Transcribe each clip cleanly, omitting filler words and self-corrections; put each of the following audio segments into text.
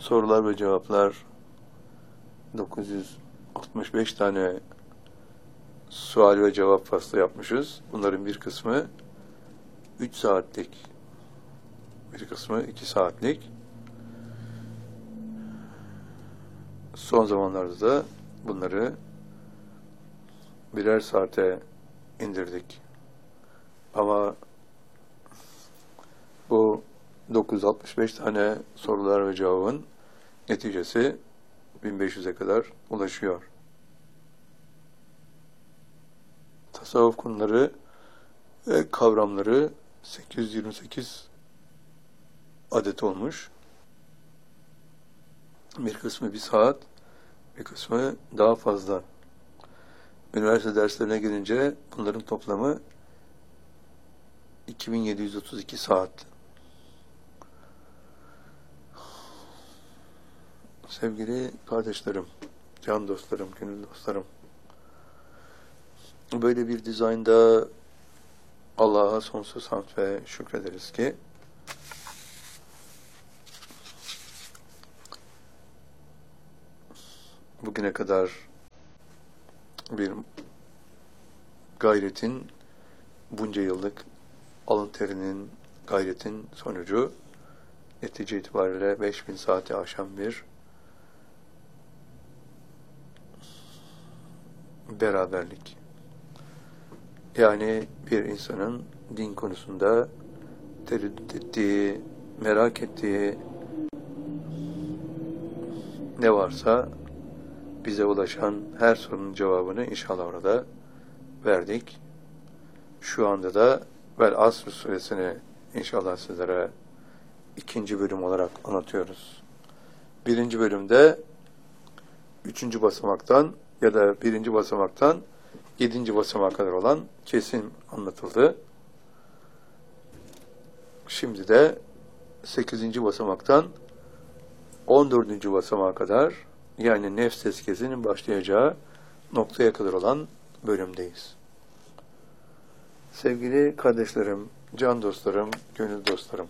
Sorular ve cevaplar 965 tane sual ve cevap faslı yapmışız. Bunların bir kısmı 3 saatlik, bir kısmı 2 saatlik. Son zamanlarda da bunları birer saate indirdik. Ama bu 965 tane sorular ve cevabın neticesi 1500'e kadar ulaşıyor. Tasavvuf konuları ve kavramları 828 adet olmuş. Bir kısmı bir saat, bir kısmı daha fazla. Üniversite derslerine gelince bunların toplamı 2732 saat. Sevgili kardeşlerim, can dostlarım, gönül dostlarım, böyle bir dizaynda Allah'a sonsuz hamd ve şükrederiz ki bugüne kadar bir gayretin, bunca yıllık alın terinin, gayretin sonucu netice itibariyle 5000 saati aşan bir beraberlik. Yani bir insanın din konusunda tereddüt ettiği, merak ettiği ne varsa bize ulaşan her sorunun cevabını inşallah orada verdik. Şu anda da Vel Asr suresini inşallah sizlere 2. bölüm olarak anlatıyoruz. 1. bölümde 3. basamaktan ya da 1. basamaktan 7. basamağa kadar olan kesim anlatıldı. Şimdi de 8. basamaktan 14. basamağa kadar, yani nefs tezkiyesinin başlayacağı noktaya kadar olan bölümdeyiz. Sevgili kardeşlerim, can dostlarım, gönül dostlarım,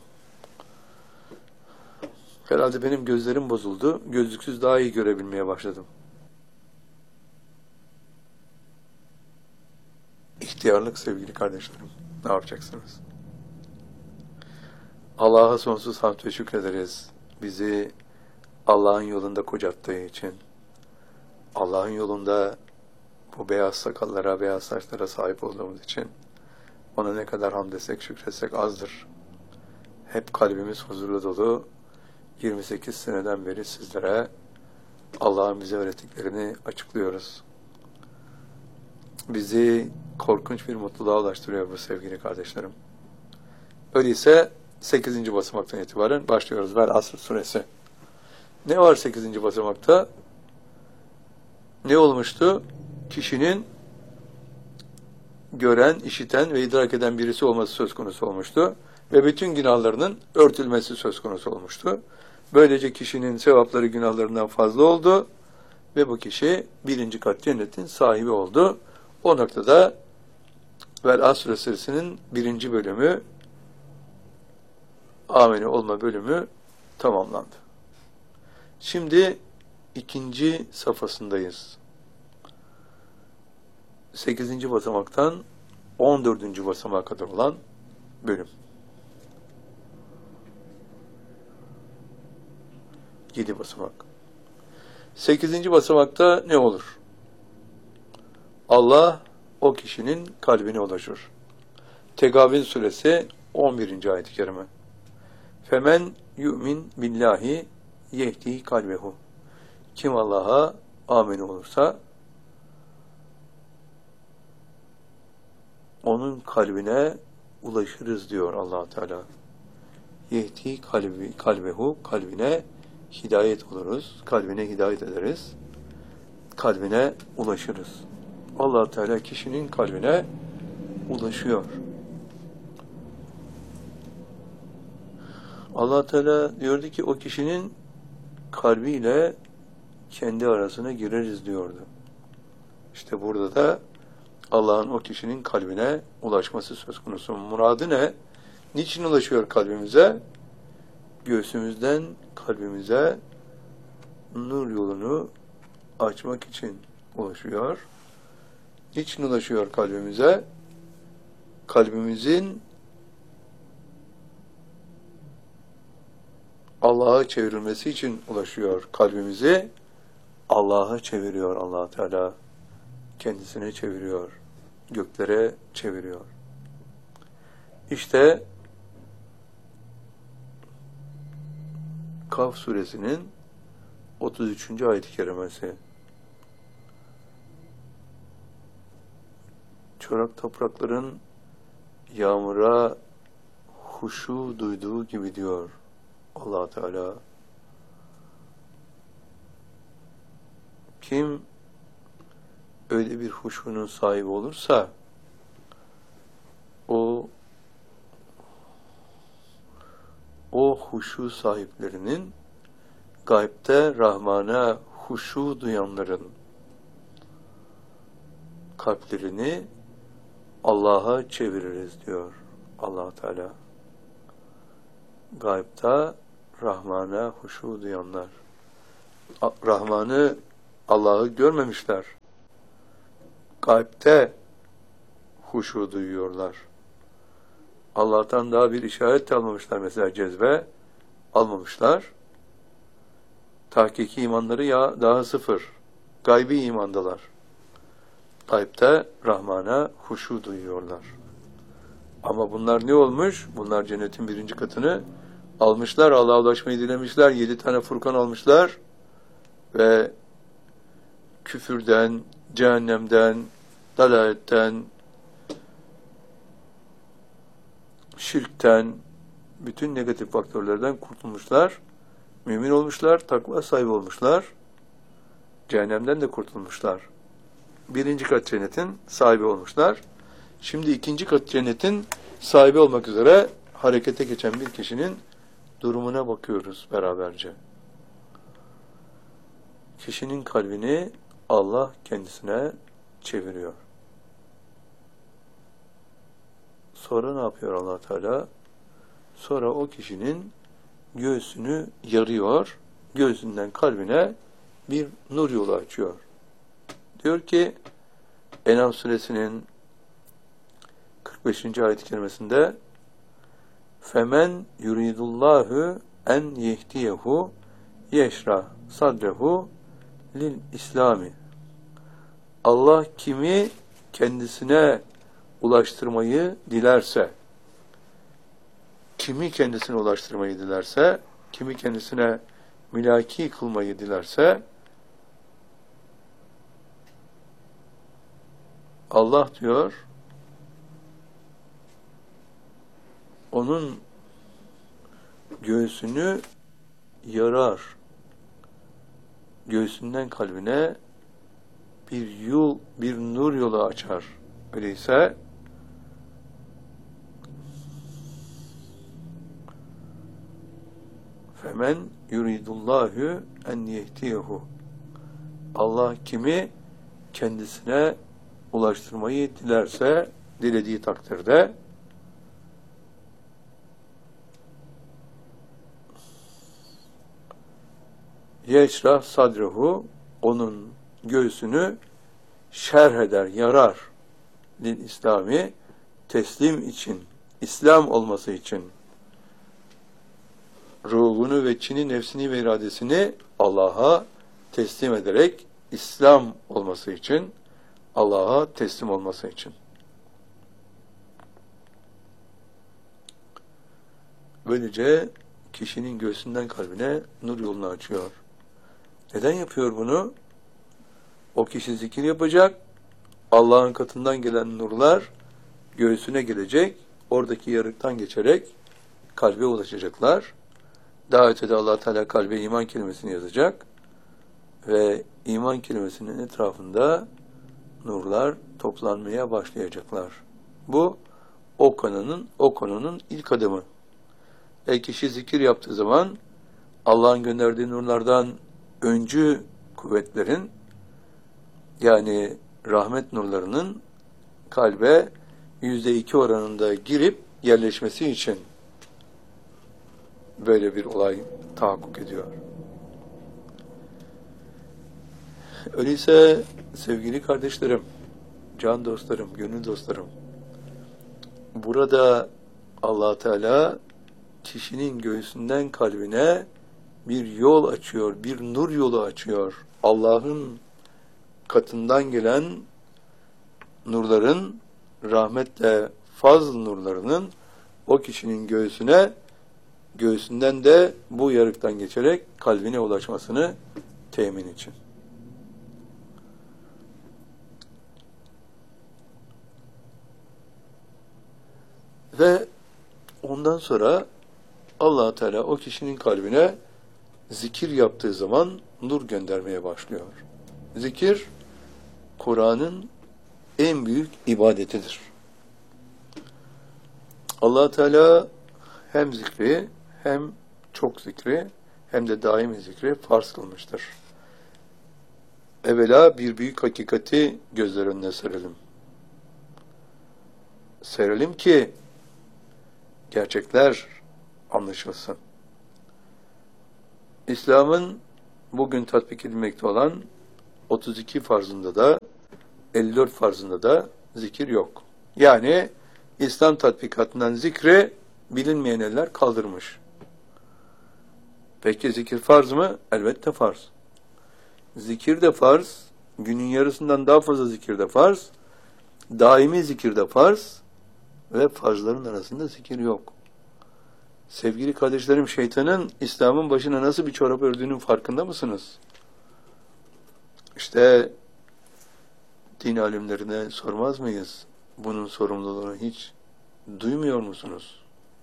herhalde benim gözlerim bozuldu. Gözlüksüz daha iyi görebilmeye başladım. İhtiyarlık sevgili kardeşlerim. Ne yapacaksınız? Allah'a sonsuz hamd ve şükrederiz. Bizi Allah'ın yolunda kocattığı için, Allah'ın yolunda bu beyaz sakallara, beyaz saçlara sahip olduğumuz için ona ne kadar hamd etsek, şükretsek azdır. Hep kalbimiz huzurla dolu. 28 seneden beri sizlere Allah'ın bize öğrettiklerini açıklıyoruz. Bizi korkunç bir mutluluğa ulaştırıyor bu sevgili kardeşlerim. Öyleyse 8. basamaktan itibaren başlıyoruz. Vel Asr suresi. Ne var 8. basamakta? Ne olmuştu? Kişinin gören, işiten ve idrak eden birisi olması söz konusu olmuştu. Ve bütün günahlarının örtülmesi söz konusu olmuştu. Böylece kişinin sevapları günahlarından fazla oldu. Ve bu kişi 1. kat cennetin sahibi oldu. O noktada Vel Asr suresinin 1. bölümü, amene olma bölümü tamamlandı. Şimdi 2. safhasındayız. 8. basamaktan 14. basamağa kadar olan bölüm. 7 basamak. 8. basamakta ne olur? Allah o kişinin kalbine ulaşır. Tegabün suresi 11. ayet-i kerime. Femen yu'min billahi yehdi kalbehu. Kim Allah'a amin olursa onun kalbine ulaşırız diyor Allah Teala. Yehdi kalbehu, kalbine hidayet oluruz, kalbine hidayet ederiz, kalbine ulaşırız. Allah Teala kişinin kalbine ulaşıyor. Allah Teala diyordu ki o kişinin kalbiyle kendi arasına gireriz diyordu. İşte burada da Allah'ın o kişinin kalbine ulaşması söz konusu. Muradı ne? Niçin ulaşıyor kalbimize? Göğsümüzden kalbimize nur yolunu açmak için ulaşıyor. Niçin ulaşıyor kalbimize? Kalbimizin Allah'a çevrilmesi için ulaşıyor. Kalbimizi Allah'a çeviriyor Allah Teala. Kendisine çeviriyor. Göklere çeviriyor. İşte Kaf suresinin 33. ayet-i kerimesi. Çorak toprakların yağmura huşu duyduğu gibi diyor Allah Teala. Kim öyle bir huşunun sahibi olursa o huşu sahiplerinin gaybte Rahman'a huşu duyanların kalplerini Allah'a çeviririz diyor Allah Teala. Gaybta Rahman'a huşu duyanlar. Rahman'ı, Allah'ı görmemişler. Gaybte huşu duyuyorlar. Allah'tan daha bir işaret de almamışlar. Mesela cezbe almamışlar. Tahkiki imanları ya daha sıfır. Gaybi imandalar. Gaybte Rahman'a huşu duyuyorlar. Ama bunlar ne olmuş? Bunlar cennetin 1. katını almışlar. Allah'a ulaşmayı dilemişler. 7 tane Furkan almışlar. Ve küfürden, cehennemden, dalaletten, şirkten, bütün negatif faktörlerden kurtulmuşlar. Mümin olmuşlar, takva sahibi olmuşlar. Cehennemden de kurtulmuşlar. 1. kat cennetin sahibi olmuşlar. Şimdi 2. kat cennetin sahibi olmak üzere harekete geçen bir kişinin durumuna bakıyoruz beraberce. Kişinin kalbini Allah kendisine çeviriyor. Sonra ne yapıyor Allah Teala? Sonra o kişinin göğsünü yarıyor, göğsünden kalbine bir nur yolu açıyor. Diyor ki En'am suresinin 45. ayet-i kerimesinde femen yuridullahu en yehdiyehu yeşra sadrehu lil İslami. Allah kimi kendisine ulaştırmayı dilerse, kimi kendisine ulaştırmayı dilerse, kimi kendisine mülaki kılmayı dilerse, Allah diyor, onun göğsünü yarar, göğsünden kalbine bir nur yolu açar. Öyleyse femen yuridullahu en yehdiyehu. Allah kimi kendisine ulaştırmayı dilerse, dilediği takdirde yeşrah sadrehu, onun göğsünü şerh eder, yarar. Lil İslami, teslim için, İslam olması için, ruhunu ve çini, nefsini ve iradesini Allah'a teslim ederek İslam olması için, Allah'a teslim olması için. Böylece kişinin göğsünden kalbine nur yolunu açıyor. Neden yapıyor bunu? O kişi zikir yapacak, Allah'ın katından gelen nurlar göğsüne gelecek, oradaki yarıktan geçerek kalbe ulaşacaklar. Daha ötede Allah Teala kalbe iman kelimesini yazacak ve iman kelimesinin etrafında nurlar toplanmaya başlayacaklar. Bu o konunun ilk adımı. Kişi zikir yaptığı zaman Allah'ın gönderdiği nurlardan öncü kuvvetlerin, yani rahmet nurlarının kalbe %2 oranında girip yerleşmesi için böyle bir olay tahakkuk ediyor. Öyleyse sevgili kardeşlerim, can dostlarım, gönül dostlarım, burada Allah Teala kişinin göğsünden kalbine bir yol açıyor, bir nur yolu açıyor. Allah'ın katından gelen nurların, rahmetle fazl nurlarının o kişinin göğsünden de bu yarıktan geçerek kalbine ulaşmasını temin için. Ve ondan sonra Allah Teala o kişinin kalbine zikir yaptığı zaman nur göndermeye başlıyor. Zikir, Kur'an'ın en büyük ibadetidir. Allah Teala hem zikri, hem çok zikri, hem de daimi zikri farz kılmıştır. Evvela bir büyük hakikati gözler önüne serelim. Serelim ki gerçekler anlaşılsın. İslam'ın bugün tatbik edilmekte olan 32 farzında da 54 farzında da zikir yok. Yani İslam tatbikatından zikri bilinmeyen eller kaldırmış. Peki zikir farz mı? Elbette farz. Zikir de farz, günün yarısından daha fazla zikir de farz, daimi zikir de farz ve farzların arasında zikir yok. Sevgili kardeşlerim, şeytanın İslam'ın başına nasıl bir çorap ördüğünün farkında mısınız? İşte din alimlerine sormaz mıyız? Bunun sorumluluğunu hiç duymuyor musunuz?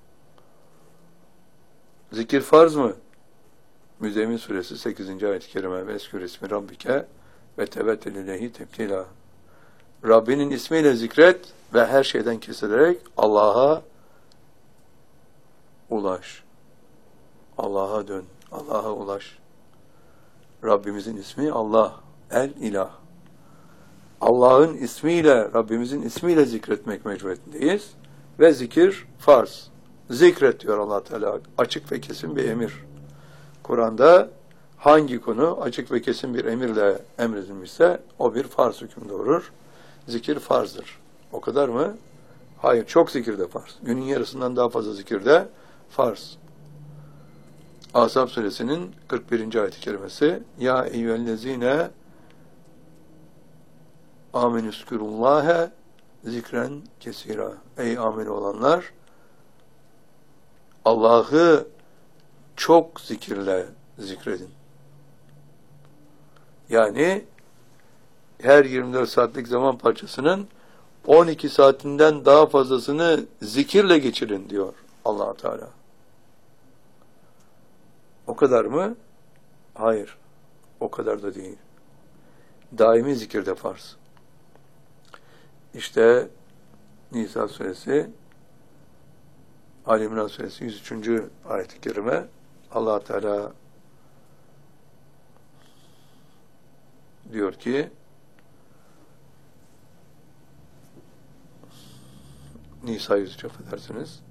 Zikir farz mı? Müzzemmil suresi 8. ayet-i kerime ve eskür ismi rabbike ve tevettel ileyhi tebtila. Rabbinin ismiyle zikret ve her şeyden kesilerek Allah'a ulaş. Allah'a dön. Allah'a ulaş. Rabbimizin ismi Allah. El-İlah. Allah'ın ismiyle, Rabbimizin ismiyle zikretmek mecburiyetindeyiz. Ve zikir farz. Zikret diyor Allah Teala. Açık ve kesin bir emir. Kur'an'da hangi konu açık ve kesin bir emirle emredilmişse o bir farz hüküm doğurur. Zikir farzdır. O kadar mı? Hayır, çok zikir de farz. Günün yarısından daha fazla zikir de farz. Ahzab suresinin 41. ayet-i kerimesi Ya eyyühellezine amenüskürullâhe zikren kesira. Ey amin olanlar, Allah'ı çok zikirle zikredin. Yani her 24 saatlik zaman parçasının 12 saatinden daha fazlasını zikirle geçirin diyor Allah Teala. O kadar mı? Hayır. O kadar da değil. Daimi zikirde farz. İşte Nisa suresi, Ali İmran suresi 103. ayet-i kerime Allah Teala diyor ki Nisa 103, affedersiniz.